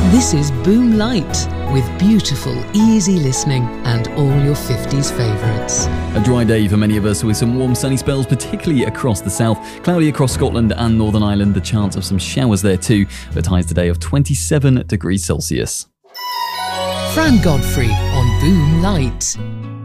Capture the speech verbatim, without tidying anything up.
This is Boom Light, with beautiful, easy listening and all your fifties favourites. A dry day for many of us with some warm sunny spells, particularly across the south. Cloudy across Scotland and Northern Ireland, the chance of some showers there too, with highs today of twenty-seven degrees Celsius. Fran Godfrey on Boom Light.